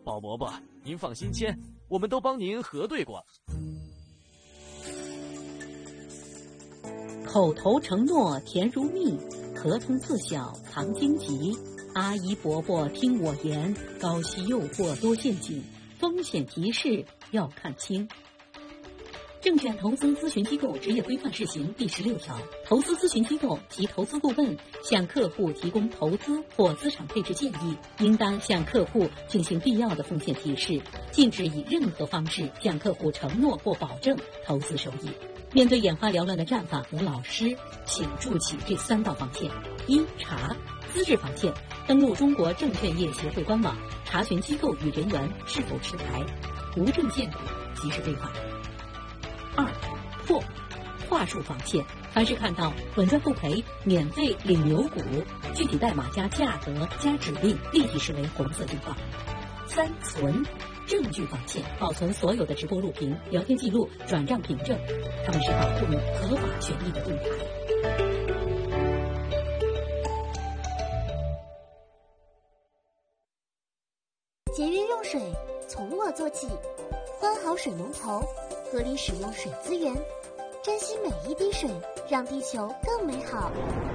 宝伯伯，您放心签，我们都帮您核对过。 口头承诺甜如蜜，合同自小藏荆棘。阿姨伯伯听我言，高息诱惑多陷阱，风险提示要看清。证券投资咨询机构职业规范试行第16条，投资咨询机构及投资顾问向客户提供投资或资产配置建议，应当向客户进行必要的风险提示，禁止以任何方式向客户承诺或保证投资收益。面对眼花缭乱的战法，吴老师请筑起这3道防线：一、查资质防线，登录中国证券业协会官网，查询机构与人员是否持牌，无证见股即是非法。2、破话术防线，凡是看到稳赚不赔、免费领牛股、具体代码加价格加指令，立即视为红色警报。3、存证据防线，保存所有的直播录屏、聊天记录、转账凭证，他们是保护你合法权益的盾牌。 节约用水，从我做起。关好水龙头，合理使用水资源，珍惜每一滴水，让地球更美好。